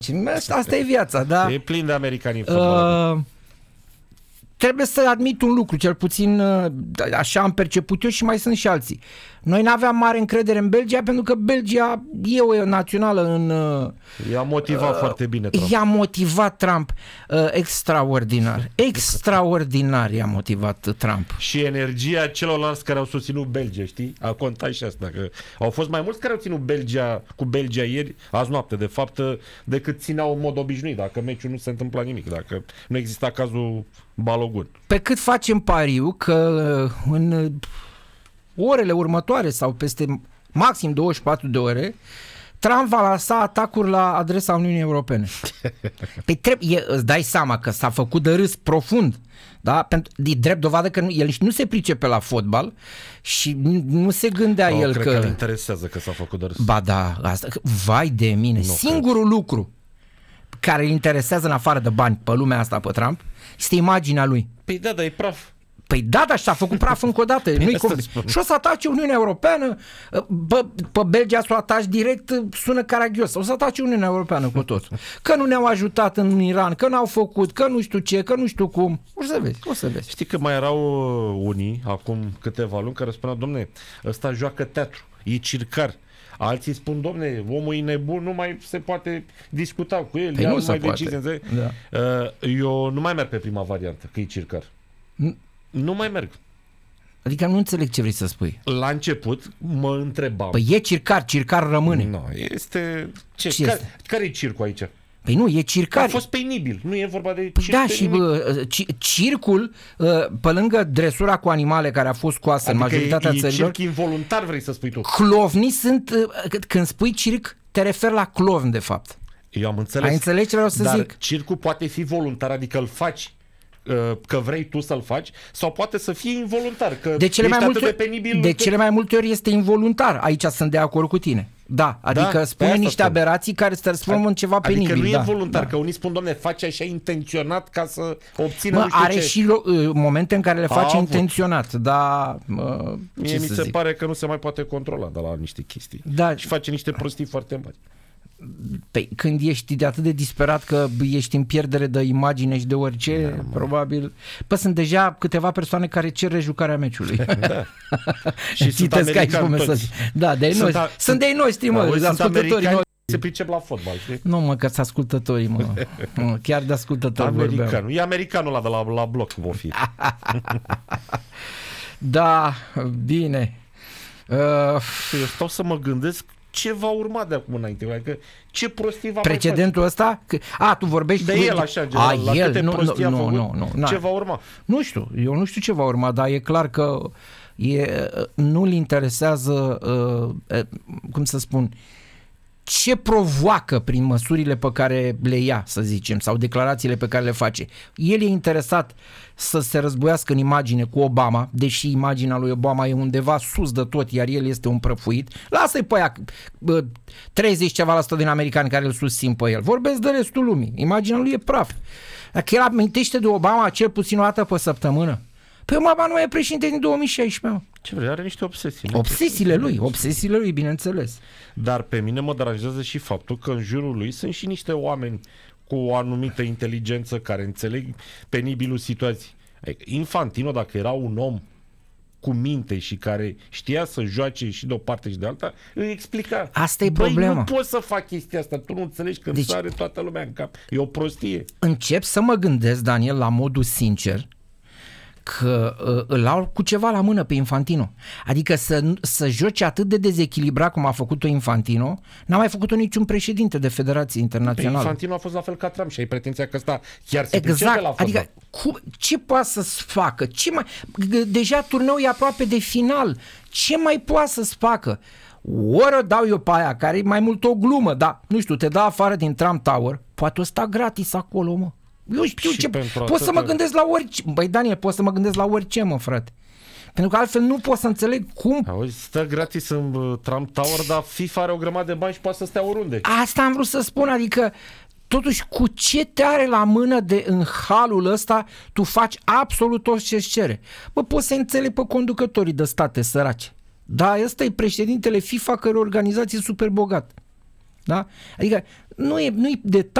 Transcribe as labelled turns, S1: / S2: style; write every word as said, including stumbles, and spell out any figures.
S1: Asta e viața, da?
S2: E plin de americani în fotbal. Uh,
S1: trebuie să admit un lucru, cel puțin așa am perceput eu și mai sunt și alții. Noi n-aveam mare încredere în Belgia pentru că Belgia e o națională în...
S2: I-a motivat uh, foarte bine Trump.
S1: I-a motivat Trump uh, extraordinar. Extraordinar i-a motivat Trump.
S2: Și energia celorlalți care au susținut Belgia, știi? A contat și asta. Că au fost mai mulți care au ținut Belgia cu Belgia ieri, azi noapte, de fapt, decât țineau în mod obișnuit, dacă meciul nu se întâmpla nimic, dacă nu exista cazul Balogun.
S1: Pe cât facem pariu că în orele următoare sau peste maxim douăzeci și patru de ore Trump va lăsa atacuri la adresa Uniunii Europene. Păi trebuie, îți dai seama că s-a făcut de râs profund, da? Pentru, de drept dovadă că nu, el nu se pricepe la fotbal și nu, nu se gândea
S2: oh,
S1: el
S2: cred
S1: că...
S2: că îl interesează că s-a făcut de râs.
S1: Ba da, asta, vai de mine, nu singurul cred. lucru care îl interesează în afară de bani pe lumea asta pe Trump este imaginea lui.
S2: Păi da, dar e praf.
S1: Păi da, dar și-a făcut praf încă o dată. Nu-i cum... Și o să atace Uniunea Europeană, bă, pe Belgia să o ataci direct, sună caragios. O să atace Uniunea Europeană cu tot. Că nu ne-au ajutat în Iran, că n-au făcut, că nu știu ce, că nu știu cum. O să vezi, o să vezi.
S2: Știi că mai erau unii, acum câteva luni, care spuneau, domne, ăsta joacă teatru, e circar. Alții spun, domne, omul e nebun, nu mai se poate discuta cu el,
S1: păi
S2: nu,
S1: nu
S2: mai
S1: decizie.
S2: Da. Eu nu mai merg pe prima variantă, că e circar.
S1: Nu,
S2: nu mai merg.
S1: Adică nu înțeleg ce vrei să spui.
S2: La început mă întrebam.
S1: Păi e circar, circar rămâne.
S2: Nu, este... Ce,
S1: ce
S2: care,
S1: este?
S2: care e circul aici?
S1: Păi nu, e circar.
S2: A fost penibil, nu e vorba de
S1: păi
S2: circ.
S1: Da, și bă, circul, pe lângă dresura cu animale care a fost scoasă adică în majoritatea
S2: e,
S1: țărilor...
S2: e circ involuntar, vrei să spui tu.
S1: Clovnii sunt... Când spui circ, te referi la clovn, de fapt.
S2: Eu am înțeles.
S1: Ai înțeles ce vreau să
S2: dar
S1: zic?
S2: Circul poate fi voluntar, adică îl faci că vrei tu să-l faci, sau poate să fie involuntar, că
S1: de cele, mai multe,
S2: de, penibil
S1: de
S2: că...
S1: cele mai multe ori este involuntar. Aici sunt de acord cu tine. Da, adică da, spune niște spun. aberații care se transformă în ceva
S2: adică
S1: penibil.
S2: Adică nu
S1: da,
S2: e voluntar,
S1: da.
S2: Că unii spun, doamne, face așa intenționat ca să obțină
S1: mă,
S2: nu știu
S1: are
S2: ce.
S1: și lo- momente în care le face intenționat, dar mă,
S2: mie mi se zic? pare că nu se mai poate controla de la niște chestii.
S1: Da.
S2: Și face niște prostii foarte mari.
S1: Păi, când ești de atât de disperat că ești în pierdere de imagine și de orice, da, probabil... Păi sunt deja câteva persoane care cer rejucarea meciului. Da.
S2: Și sunt americani toți.
S1: Da, de sunt, a... sunt de-ai noștri, mă,
S2: da,
S1: ascultătorii noștri.
S2: Se pricep la fotbal, știi?
S1: Nu, mă, că sunt ascultătorii, mă. mă. Chiar de ascultători
S2: Americanul.
S1: vorbeam.
S2: E americanul ăla de la, la bloc, o fi.
S1: Da, bine. Uh...
S2: Eu stau să mă gândesc ce va urma de acum înainte? Adică ce prostii va
S1: precedentul ăsta? A, tu vorbești
S2: de
S1: cu...
S2: el așa, general, a, la el? câte
S1: nu,
S2: prostii
S1: nu,
S2: a făcut,
S1: nu, nu,
S2: ce va urma?
S1: Nu știu, eu nu știu ce va urma, dar e clar că e, nu-l interesează, uh, cum să spun, ce provoacă prin măsurile pe care le ia, să zicem, sau declarațiile pe care le face. El e interesat să se războiască în imagine cu Obama, deși imaginea lui Obama e undeva sus de tot, iar el este un prăfuit. Lasă-i pe aia treizeci ceva la sută din americani care îl susțin pe el. Vorbesc de restul lumii. Imaginea lui e praf. Dacă el amintește de Obama cel puțin o dată pe săptămână, păi Obama nu e președinte din două mii șaisprezece.
S2: Ce vrei? Are niște obsesii.
S1: Obsesiile lui, obsesiile lui, bineînțeles.
S2: Dar pe mine mă deranjează și faptul că în jurul lui sunt și niște oameni cu o anumită inteligență care înțeleg penibilul situației. Infantino, dacă era un om cu minte și care știa să joace și de o parte și de alta, îi explica.
S1: Asta e
S2: Băi,
S1: problema.
S2: nu poți să fac chestia asta, tu nu înțelegi că deci, sare toată lumea în cap. E o prostie.
S1: Încep să mă gândesc, Daniel, la modul sincer, că uh, îl au cu ceva la mână pe Infantino. Adică să, să joci atât de dezechilibrat cum a făcut-o Infantino, n-a mai făcut-o niciun președinte de Federație Internațională.
S2: Pe Infantino a fost la fel ca Trump și ai pretenția că ăsta chiar se
S1: exact.
S2: pricepe la fotbal.
S1: Adică cum, ce poate să-ți facă? Ce mai, deja turneul e aproape de final. Ce mai poate să-ți facă? Ori o dau eu pe aia, care e mai mult o glumă, dar, nu știu, te dă afară din Trump Tower, poate o sta gratis acolo, mă. Eu știu ce... Pot să mă gândesc la orice... Băi, Daniel, pot să mă gândesc la orice, mă, frate. Pentru că altfel nu pot să înțeleg cum...
S2: Auzi, stă gratis în uh, Trump Tower, dar FIFA are o grămadă de bani și poate să stea oriunde.
S1: Asta am vrut să spun, adică totuși cu ce te are la mână de în halul ăsta tu faci absolut tot ce-ți cere. Bă, poți să înțeleg pe conducătorii de state săraci. Dar ăsta e președintele FIFA, care e o organizație super bogat. Da? Adică nu e, nu e de